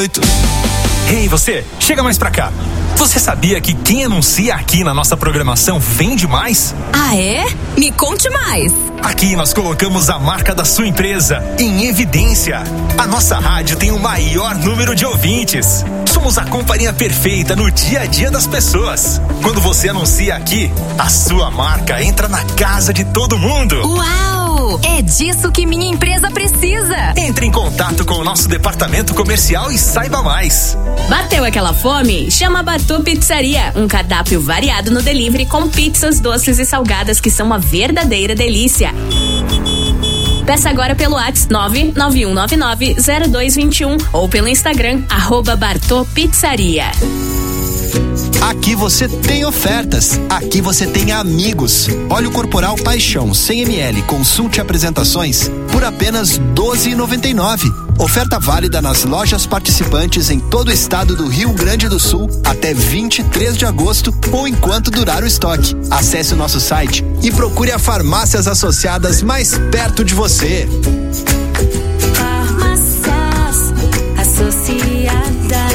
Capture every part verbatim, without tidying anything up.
oito. Ei, você, chega mais pra cá. Você sabia que quem anuncia aqui na nossa programação vende mais? Ah, é? Me conte mais. Aqui nós colocamos a marca da sua empresa em evidência. A nossa rádio tem o maior número de ouvintes. Somos a companhia perfeita no dia a dia das pessoas. Quando você anuncia aqui, a sua marca entra na casa de todo mundo. Uau! É disso que minha empresa precisa. Entre em contato com o nosso departamento comercial e saiba mais. Bateu aquela fome? Chama a Bartô Pizzaria. Um cardápio variado no delivery com pizzas, doces e salgadas que são uma verdadeira delícia. Peça agora pelo WhatsApp nove nove um nove nove zero dois dois um ou pelo Instagram, arroba Bartô Pizzaria. Aqui você tem ofertas, aqui você tem amigos. Óleo corporal Paixão cem mililitros, consulte apresentações por apenas doze reais e noventa e nove centavos. Oferta válida nas lojas participantes em todo o estado do Rio Grande do Sul até vinte e três de agosto ou enquanto durar o estoque. Acesse o nosso site e procure a farmácias associadas mais perto de você. Farmácias associadas.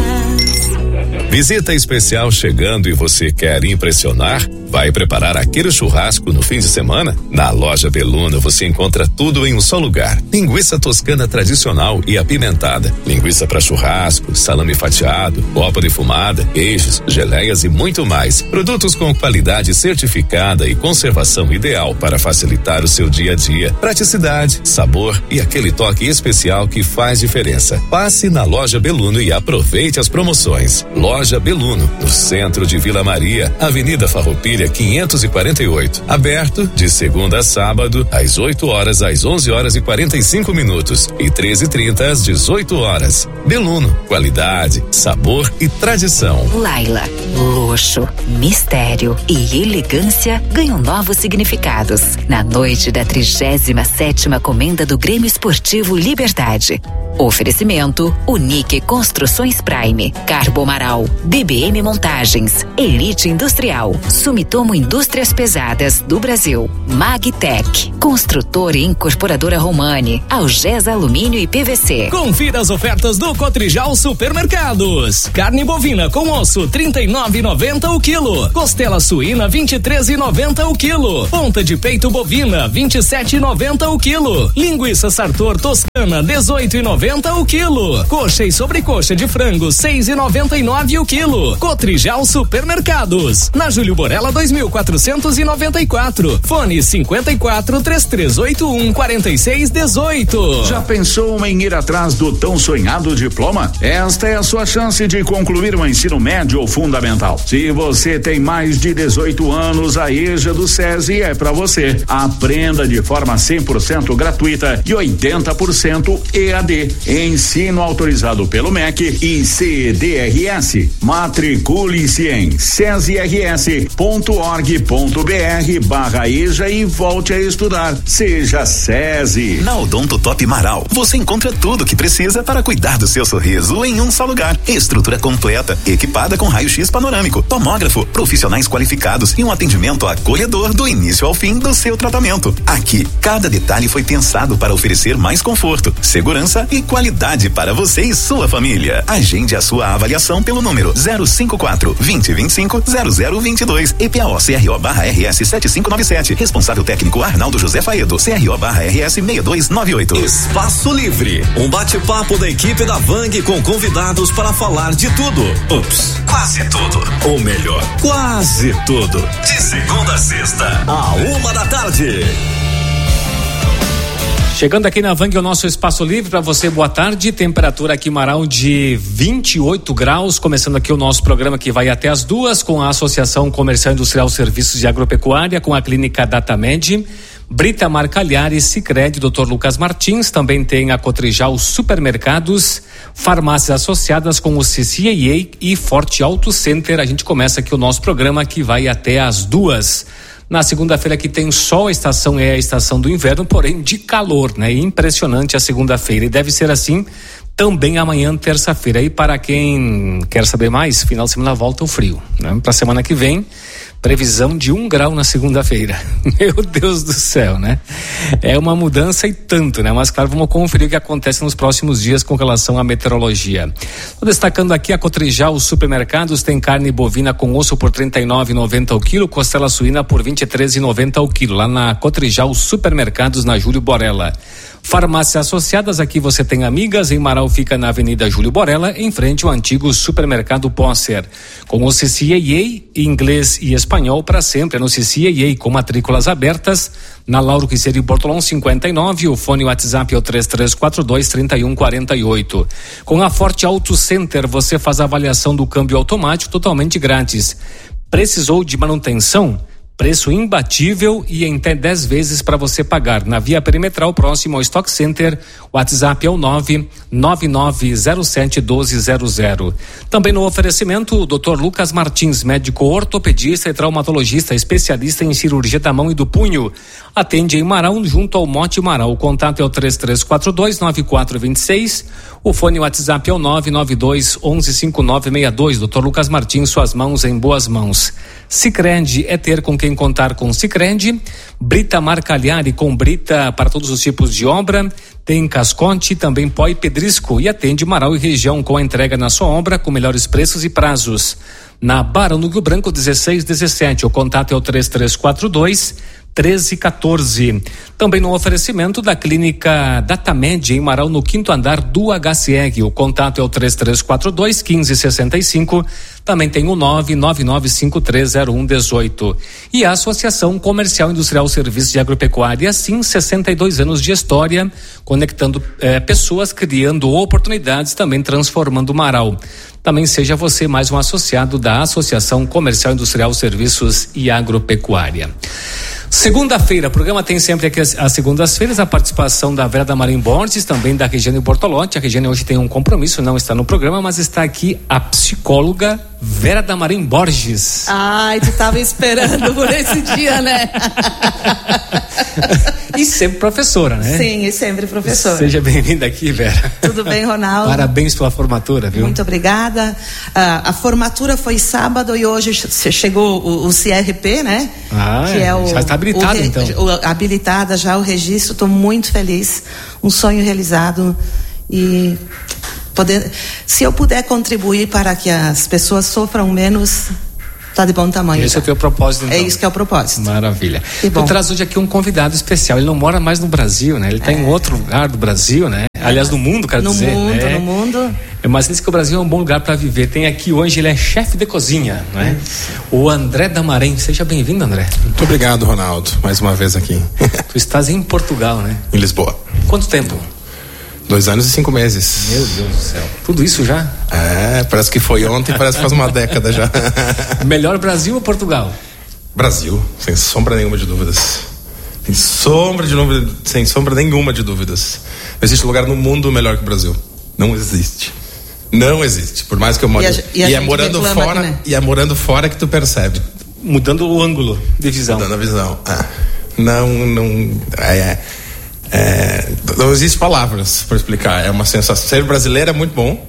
Visita especial chegando e você quer impressionar? Vai preparar aquele churrasco no fim de semana? Na Loja Beluna você encontra tudo em um só lugar. Linguiça toscana tradicional e apimentada, linguiça para churrasco, salame fatiado, copa defumada, queijos, geleias e muito mais. Produtos com qualidade certificada e conservação ideal para facilitar o seu dia a dia. Praticidade, sabor e aquele toque especial que faz diferença. Passe na Loja Beluno e aproveite as promoções. Loja Beluno, no centro de Vila Maria, Avenida Farroupilha quinhentos e quarenta e oito. Aberto de segunda a sábado, às oito horas às onze horas e quarenta e cinco minutos e treze e trinta às dezoito horas. Beluno, qualidade, sabor e tradição. Laila, luxo, mistério e elegância ganham novos significados na noite da trigésima sétima Comenda do Grêmio Esportivo Liberdade. Oferecimento Unique Construções Prime, Carbomaral, D B M Montagens, Elite Industrial, Sumitomo Indústrias Pesadas do Brasil, Magtech, Construtora e Incorporadora Romani, Algesa Alumínio e P V C. Confira as ofertas do Cotrijal Supermercados. Carne bovina com osso trinta e nove reais e noventa centavos o quilo. Costela suína vinte e três reais e noventa centavos o quilo. Ponta de peito bovina vinte e sete reais e noventa centavos o quilo. Linguiça Sartor Toscana dezoito reais e noventa centavos o quilo. Coxa e sobrecoxa de frango seis reais e noventa e nove centavos o quilo. Cotrijal Supermercados. Na Júlio Borella dois mil quatrocentos e noventa e quatro. Fone cinquenta e quatro, três três oito um, quarenta e seis dezoito. Já pensou em ir atrás do tão sonhado diploma? Esta é a sua chance de concluir o ensino médio ou fundamental. Se você tem mais de dezoito anos, a EJA do SESI é para você. Aprenda de forma cem por cento gratuita e oitenta por cento E A D. Ensino autorizado pelo M E C e C D R S. Matricule-se em sesirs ponto org ponto br barra EJA e volte a estudar. Seja SESI. Na Odonto Top Marau, você encontra tudo o que precisa para cuidar do seu sorriso em um só lugar. Estrutura completa, equipada com raio-x panorâmico, tomógrafo, profissionais qualificados e um atendimento acolhedor do início ao fim do seu tratamento. Aqui, cada detalhe foi pensado para oferecer mais conforto, segurança e qualidade para você e sua família. Agende a sua avaliação pelo número zero cinco quatro, vinte, vinte e cinco, zero zero vinte e dois. E P A O C R O barra R S sete cinco nove sete. Responsável técnico Arnaldo José Faedo. C R O barra R S seis dois nove oito. Espaço Livre. Um bate-papo da equipe da Vang com convidados para falar de tudo. Ups, quase tudo. Ou melhor, quase tudo. De segunda a sexta, a uma da tarde. Chegando aqui na Vang, o nosso Espaço Livre para você, boa tarde, temperatura aqui em Marau de vinte e oito graus, começando aqui o nosso programa que vai até as duas, com a Associação Comercial Industrial Serviços de Agropecuária, com a Clínica Datamed, Brita Marcalhares, Sicredi, doutor Lucas Martins, também tem a Cotrijal Supermercados, farmácias associadas com o C C A A e Forte Auto Center. A gente começa aqui o nosso programa que vai até as duas. Na segunda-feira que tem sol, a estação é a estação do inverno, porém de calor, né? Impressionante a segunda-feira e deve ser assim também amanhã, terça-feira. E para quem quer saber mais, final de semana volta o frio, né? Para a semana que vem Previsão de um grau na segunda-feira. Meu Deus do céu, né? É uma mudança e tanto, né? Mas claro, vamos conferir o que acontece nos próximos dias com relação à meteorologia. Estou destacando aqui a Cotrijal, os supermercados tem carne bovina com osso por trinta e nove reais e noventa centavos o quilo, costela suína por vinte e três reais e noventa centavos o quilo, lá na Cotrijal Supermercados, na Júlio Borella. Farmácias Associadas, aqui você tem Amigas, em Marau fica na Avenida Júlio Borella, em frente ao antigo supermercado Posser. Com o C C A A, inglês e espanhol para sempre, no C C A A, com matrículas abertas, na Lauro Quiseri Bortolão cinquenta e nove, o fone WhatsApp é o três três quatro dois, três um quatro oito. Com a Forte Auto Center, você faz a avaliação do câmbio automático totalmente grátis. Precisou de manutenção? Preço imbatível e em até dez vezes para você pagar. Na Via Perimetral, próximo ao Stock Center, o WhatsApp é o nove nove nove zero sete um dois zero zero. Também no oferecimento, o doutor Lucas Martins, médico ortopedista e traumatologista, especialista em cirurgia da mão e do punho. Atende em Marau, junto ao Mote Marau. O contato é o três três quatro dois, nove quatro dois seis. O fone WhatsApp é o nove nove dois, onze cinco nove seis dois. doutor Lucas Martins, suas mãos em boas mãos. Sicredi é ter com quem contar com Sicredi. Brita Marcalhari, com brita para todos os tipos de obra. Tem Casconte, também pó e pedrisco, e atende Marau e região com a entrega na sua obra com melhores preços e prazos. Na Barão do Rio Branco dezesseis dezessete, o contato é o três três quatro dois, treze quatorze. Também no oferecimento da clínica Datamed em Marau, no quinto andar do H C R. O contato é o três três quatro dois, quinze sessenta e cinco. Também tem o nove nove nove cinco três zero um um oito. E a Associação Comercial Industrial Serviços de Agropecuária, sim, sessenta e dois anos de história, conectando eh, pessoas, criando oportunidades, também transformando Marau. Também seja você mais um associado da Associação Comercial Industrial Serviços e Agropecuária. Segunda-feira, o programa tem sempre aqui as, as segundas-feiras a participação da Vera Damarim Borges, também da Regiane Bortolotti. A Regiane hoje tem um compromisso, não está no programa, mas está aqui a psicóloga Vera Damarim Borges. Ai, tu estava esperando por esse dia, né? E sempre professora, né? Sim, e sempre professora. Seja bem-vinda aqui, Vera. Tudo bem, Ronaldo? Parabéns pela formatura, viu? Muito obrigada. Uh, a formatura foi sábado e hoje chegou o, o C R P, né? Ah, que é o, já está habilitada, o, então. O, habilitada já o registro, estou muito feliz. Um sonho realizado e poder, se eu puder contribuir para que as pessoas sofram menos, tá de bom tamanho. Esse já. é o teu propósito, então. É isso que é o propósito. Maravilha. Tu traz hoje aqui um convidado especial. Ele não mora mais no Brasil, né? Ele está é. em outro lugar do Brasil, né? É. Aliás, no mundo, quero no dizer. No mundo, né? no mundo. Mas diz que o Brasil é um bom lugar para viver. Tem aqui hoje, ele é chefe de cozinha, né? O André Damarém. Seja bem-vindo, André. Muito obrigado, Ronaldo. Mais uma vez aqui. Tu estás em Portugal, né? Em Lisboa. Quanto tempo? Dois anos e cinco meses. Meu Deus do céu. Tudo isso já? É, parece que foi ontem, parece que faz uma década já. Melhor Brasil ou Portugal? Brasil, sem sombra nenhuma de dúvidas. Sem sombra de dúvida, sem sombra nenhuma de dúvidas. Não existe lugar no mundo melhor que o Brasil. Não existe. Não existe. Por mais que eu more. E, a, e, a e é morando fora, aqui, né? E é morando fora que tu percebe. Mudando o ângulo de visão. Mudando a visão. Ah, não, não. É, é, não existe palavras para explicar. É uma sensação. Ser brasileiro é muito bom.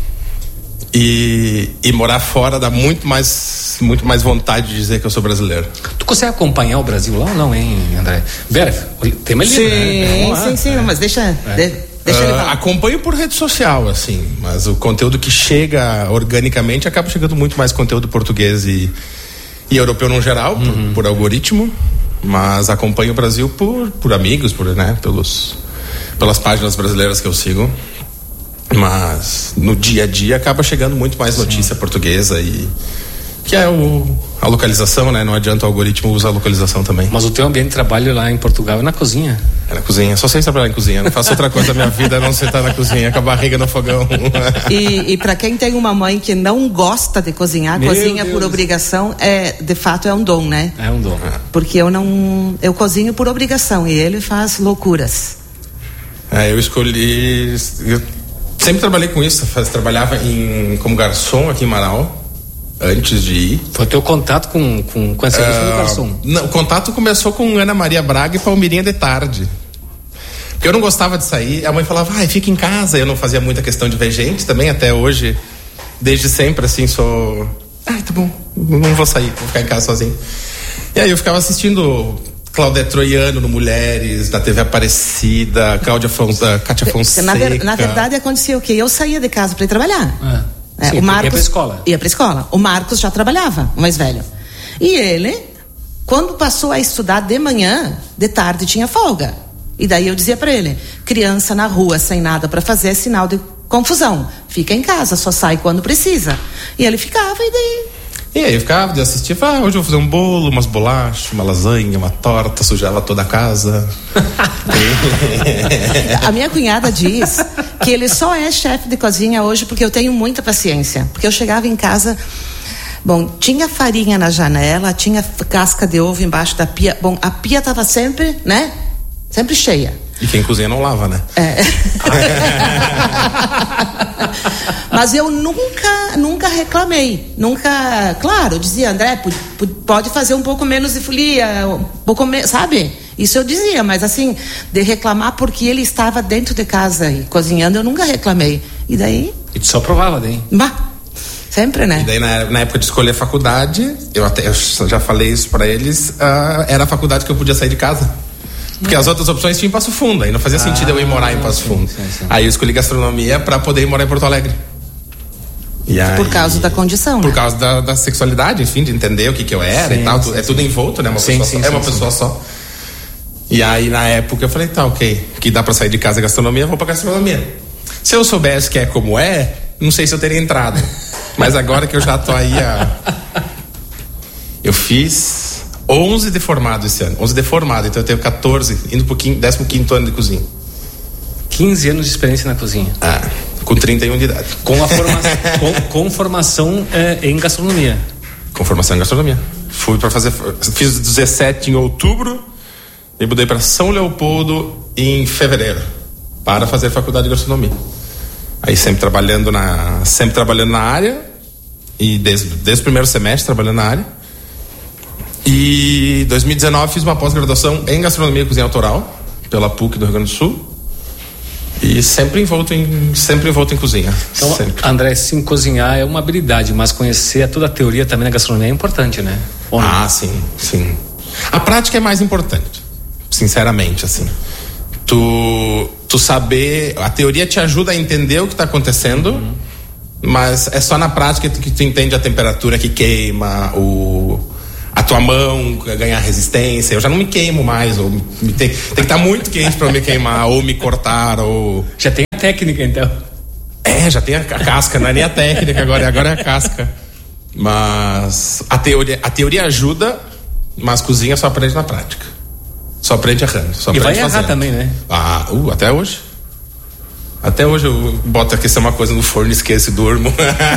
E, e morar fora dá muito mais, muito mais vontade de dizer que eu sou brasileiro. Tu consegue acompanhar o Brasil lá ou não, hein, André? Vera, tema é livre, sim, né? Sim, sim, mas deixa, é. de, deixa uh, ele falar. Acompanho por rede social, assim, mas o conteúdo que chega organicamente acaba chegando muito mais conteúdo português e, e europeu no geral, uhum. por, por algoritmo, mas acompanho o Brasil por, por amigos, por, né, pelos, pelas páginas brasileiras que eu sigo. Mas no dia a dia acaba chegando muito mais notícia Sim. portuguesa e que é o, a localização, né? Não adianta o algoritmo usar a localização também. Mas o teu ambiente de trabalho lá em Portugal é na cozinha? É na cozinha, só sei trabalhar em cozinha, não faço outra coisa da minha vida a não ser estar na cozinha, com a barriga no fogão. E, e para quem tem uma mãe que não gosta de cozinhar, Meu cozinha Deus. por obrigação, é, de fato é um dom, né? É um dom. Porque eu não, eu cozinho por obrigação e ele faz loucuras. É, eu escolhi... Eu, Sempre trabalhei com isso, faz, trabalhava em, como garçom aqui em Marau, antes de ir. Foi teu contato com, com, com essa uh, do garçom? Não, o contato começou com Ana Maria Braga e Palmirinha de tarde. Porque eu não gostava de sair, a mãe falava, ai, fica em casa. Eu não fazia muita questão de ver gente também, até hoje, desde sempre, assim, sou ai, tá bom, não vou sair, vou ficar em casa sozinho. E aí eu ficava assistindo Claudete Troiano no Mulheres, da T V Aparecida, Cláudia Fonseca, Cátia Fonseca. Na, ver, na verdade acontecia o quê? Eu saía de casa para ir trabalhar. É. É, Sim, o Marcos ia pra escola. Ia pra escola. O Marcos já trabalhava, o mais velho. E ele, quando passou a estudar de manhã, de tarde tinha folga. E daí eu dizia para ele: criança na rua sem nada para fazer é sinal de confusão. Fica em casa, só sai quando precisa. E ele ficava e daí... E aí eu ficava, eu assistia, ah, hoje eu vou fazer um bolo, umas bolachas, uma lasanha, uma torta, sujava toda a casa. A minha cunhada diz que ele só é chefe de cozinha hoje porque eu tenho muita paciência. Porque eu chegava em casa, bom, tinha farinha na janela, tinha casca de ovo embaixo da pia. Bom, a pia estava sempre, né? Sempre cheia. E quem cozinha não lava, né? É. Mas eu nunca, nunca reclamei. Nunca, claro, eu dizia, André, pode fazer um pouco menos de folia, um pouco menos, sabe? Isso eu dizia, mas assim, de reclamar porque ele estava dentro de casa e cozinhando, eu nunca reclamei. E daí? E tu só provava daí? Bah, sempre, né? E daí na, na época de escolher faculdade, eu até eu já falei isso pra eles, uh, era a faculdade que eu podia sair de casa. Porque as outras opções tinham em Passo Fundo, aí não fazia ah, sentido eu ir morar em Passo Fundo. Sim, sim, sim. Aí eu escolhi gastronomia pra poder ir morar em Porto Alegre. E aí, por causa da condição, Por né? causa da, da sexualidade, enfim, de entender o que que eu era sim, e tal. Sim, é sim. Tudo envolto, né? Uma sim, pessoa sim, só, sim, é uma sim, pessoa sim. só. E aí na época eu falei, tá, ok, que dá pra sair de casa gastronomia, eu vou pra gastronomia. Se eu soubesse que é como é, não sei se eu teria entrado. Mas agora que eu já tô aí a... Eu fiz onze de formado esse ano. onze de formado, então eu tenho catorze, indo pro décimo quinto ano de cozinha. quinze anos de experiência na cozinha. Ah, com trinta e um de idade. Com a formação, com, com formação é, em gastronomia. Com formação em gastronomia. Fui para fazer, fiz dezessete em outubro e mudei para São Leopoldo em fevereiro para fazer faculdade de gastronomia. Aí sempre trabalhando na, sempre trabalhando na área e desde, desde o primeiro semestre trabalhando na área. E em dois mil e dezenove fiz uma pós-graduação em gastronomia e cozinha autoral pela P U C do Rio Grande do Sul. E sempre envolto em, sempre envolto em cozinha. Então, sempre. André, sim, cozinhar é uma habilidade, mas conhecer toda a teoria também na gastronomia é importante, né? Ah, sim, sim. A prática é mais importante, sinceramente, assim. Tu, tu saber, a teoria te ajuda a entender o que está acontecendo, uhum. Mas é só na prática que tu entende a temperatura que queima, o... a tua mão ganhar resistência. Eu já não me queimo mais, ou me tem, tem que estar muito quente para me queimar, ou me cortar, ou... Já tem a técnica, então. É, já tem a, a casca, não é nem a técnica agora, agora é a casca. Mas a teoria, a teoria ajuda, mas cozinha só aprende na prática. Só aprende errando. Só e aprende vai errar fazendo. também, né? Ah, uh, até hoje. Até hoje eu boto aquecer uma coisa no forno, esqueço e durmo.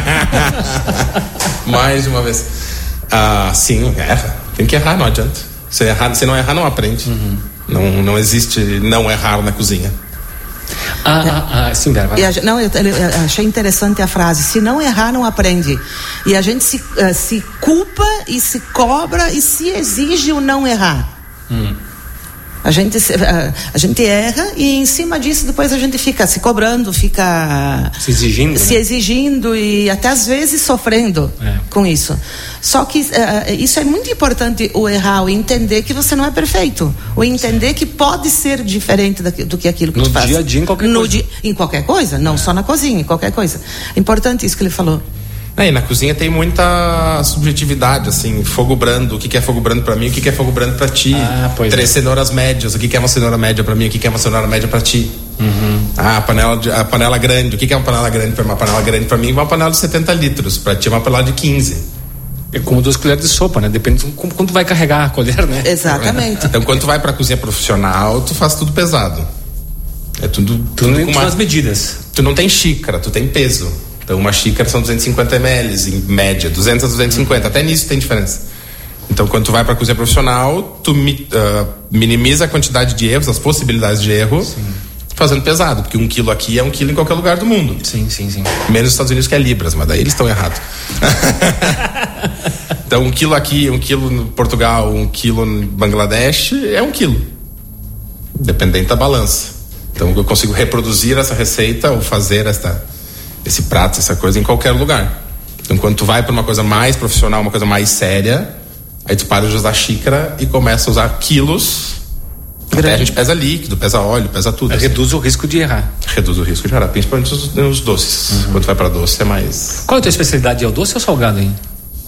Mais de uma vez. Ah, sim, erra. Tem que errar, não adianta. Se, errar, se não errar, não aprende. Uhum. Não, não existe não errar na cozinha. Ah, ah, ah sim, Vera, vai. E a, não, eu, eu achei interessante a frase: se não errar, não aprende. E a gente se, uh, se culpa e se cobra e se exige o não errar. Hum. A gente, a, a gente erra e em cima disso depois a gente fica se cobrando, fica se exigindo, se né? exigindo e até às vezes sofrendo é. com isso. Só que uh, isso é muito importante, o errar, o entender que você não é perfeito, o entender que pode ser diferente do que, do que aquilo que no tu faz. No dia a dia, em qualquer no coisa. Dia, em qualquer coisa, não é. só na cozinha, em qualquer coisa. É importante isso que ele falou. É, e na cozinha tem muita subjetividade, assim, fogo brando, o que, que é fogo brando pra mim, o que, que é fogo brando pra ti. Ah, pois Três é. cenouras médias, o que, que é uma cenoura média pra mim, o que, que é uma cenoura média pra ti. Uhum. Ah, a panela, de, a panela grande, o que, que é uma panela grande pra mim? Uma panela grande pra mim é uma panela de setenta litros, pra ti é uma panela de quinze. É como duas colheres de sopa, né? Depende de como, quando tu vai carregar a colher, né? Exatamente. Então, quando tu vai pra cozinha profissional, tu faz tudo pesado. É tudo, tu tudo não com uma... uma... as medidas. Tu não tem xícara, tu tem peso. Então uma xícara são duzentos e cinquenta mililitros em média, duzentos a duzentos e cinquenta, até nisso tem diferença. Então quando tu vai para cozinha profissional, tu mi, uh, minimiza a quantidade de erros, as possibilidades de erro, sim. fazendo pesado, porque um quilo aqui é um quilo em qualquer lugar do mundo. Sim, sim, sim. Menos nos Estados Unidos que é libras, mas daí eles estão errados. Então um quilo aqui, um quilo no Portugal, um quilo no Bangladesh é um quilo, dependente da balança. Então eu consigo reproduzir essa receita ou fazer esta esse prato, essa coisa em qualquer lugar. Então, quando tu vai para uma coisa mais profissional, uma coisa mais séria, aí tu para de usar xícara e começa a usar quilos. Até a gente pesa líquido, pesa óleo, pesa tudo. Assim. Reduz o risco de errar. Reduz o risco de errar, principalmente os, os doces. Uhum. Quando tu vai para doce é mais... Qual é a tua especialidade? É o doce ou o salgado, hein?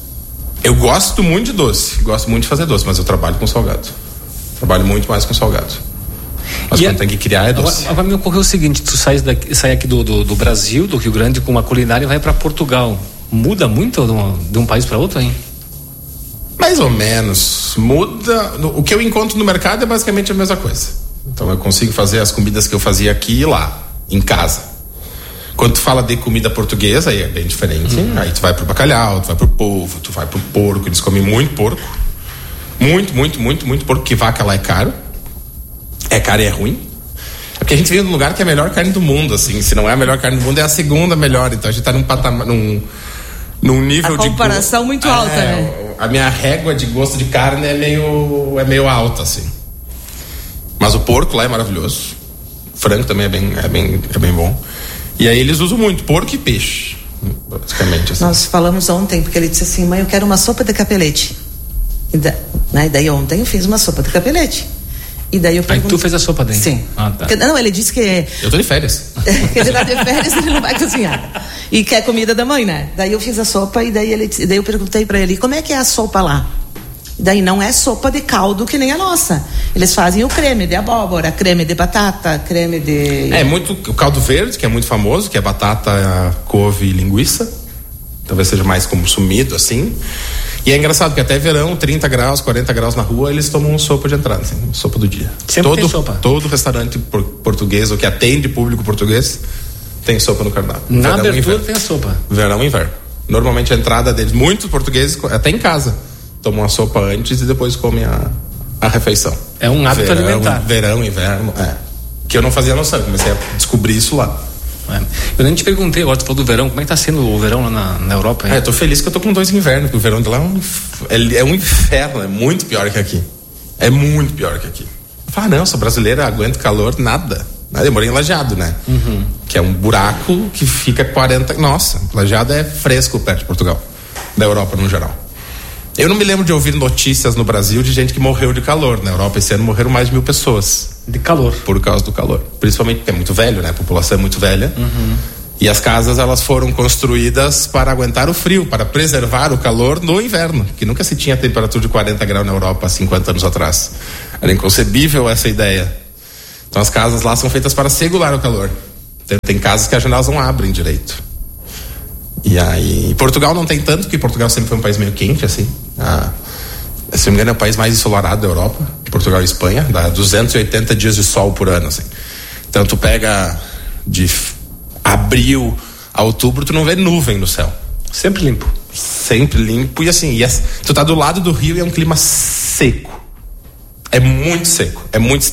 Eu gosto muito de doce, gosto muito de fazer doce, mas eu trabalho com salgado. Trabalho muito mais com salgado. Mas e quando a... tem que criar é doce. Agora, agora me ocorreu o seguinte, tu sai, daqui, sai aqui do, do, do Brasil, do Rio Grande, com uma culinária e vai para Portugal. Muda muito de um, de um país para outro, hein? Mais ou menos. Muda. O que eu encontro no mercado é basicamente a mesma coisa. Então eu consigo fazer as comidas que eu fazia aqui e lá, em casa. Quando tu fala de comida portuguesa, aí é bem diferente. Uhum. Aí tu vai pro bacalhau, tu vai pro polvo, tu vai pro porco. Eles comem muito porco. Muito, muito, muito, muito porco, que vaca lá é caro. É caro e é ruim. É porque a gente vive num lugar que é a melhor carne do mundo, assim. Se não é a melhor carne do mundo, é a segunda melhor. Então a gente tá num patamar, num, num nível de... A comparação de... muito é, alta, né? A minha régua de gosto de carne é meio, é meio alta, assim. Mas o porco lá é maravilhoso. O frango também é bem, é bem, é bem bom. E aí eles usam muito porco e peixe, basicamente. Assim. Nós falamos ontem, porque ele disse assim, mãe, eu quero uma sopa de capelete. E, da, né, e daí ontem eu fiz uma sopa de capelete. E daí eu pergunto... Aí tu fez a sopa dele? Sim. Ah, tá. Porque, não, ele disse que... Eu tô de férias. Que ele tá de férias e ele não vai cozinhar. E quer comida da mãe, né? Daí eu fiz a sopa e daí, ele, daí eu perguntei pra ele, como é que é a sopa lá? Daí não é sopa de caldo que nem a nossa. Eles fazem o creme de abóbora, creme de batata, creme de... É, muito o caldo verde, que é muito famoso, que é batata, couve e linguiça. Talvez seja mais consumido, assim. E é engraçado, porque até verão, trinta graus, quarenta graus na rua, eles tomam sopa de entrada, assim, sopa do dia. Sempre todo, tem sopa. Todo restaurante português, ou que atende público português, tem sopa no cardápio. Na verão, abertura inverno. Tem a sopa. Verão e inverno. Normalmente a entrada deles, muitos portugueses, até em casa, tomam a sopa antes e depois comem a, a refeição. É um hábito verão, alimentar. Verão, inverno, é. Que eu não fazia noção, comecei a descobrir isso lá. É. Eu nem te perguntei, agora tu falou do verão, como é que tá sendo o verão lá na, na Europa? Hein? É, eu tô feliz que eu tô com dois invernos, porque o verão de lá é um, é um inferno, é muito pior que aqui. É muito pior que aqui. Eu falo, ah, não, sou brasileira, aguento calor, nada. Eu morei em Lajeado, né? Uhum. Que é um buraco que fica quarenta... Nossa, Lajeado é fresco perto de Portugal, da Europa no geral. Eu não me lembro de ouvir notícias no Brasil de gente que morreu de calor. Na Europa esse ano morreram mais de mil pessoas. De calor. Por causa do calor. Principalmente porque é muito velho, né? A população é muito velha. Uhum. E as casas, elas foram construídas para aguentar o frio, para preservar o calor no inverno. Que nunca se tinha temperatura de quarenta graus na Europa há cinquenta anos atrás. Era inconcebível essa ideia. Então as casas lá são feitas para segurar o calor. Tem, tem casas que as janelas não abrem direito. E aí, Portugal não tem tanto, porque Portugal sempre foi um país meio quente, assim. Ah, se não me engano, é o país mais ensolarado da Europa, Portugal e Espanha, dá duzentos e oitenta dias de sol por ano, assim. Então, tu pega de abril a outubro, tu não vê nuvem no céu. Sempre limpo. Sempre limpo, e assim, e é, tu tá do lado do rio e é um clima seco. É muito seco, é muito